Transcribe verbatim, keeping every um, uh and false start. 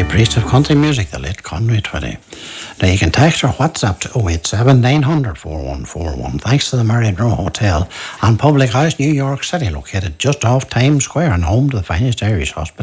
Priest of country music, the late Conway Twitty. Now you can text or WhatsApp to oh eight seven, nine hundred, four one four one. Thanks to the Marriott Row Hotel and Public House, New York City, located just off Times Square and home to the finest Irish hospitality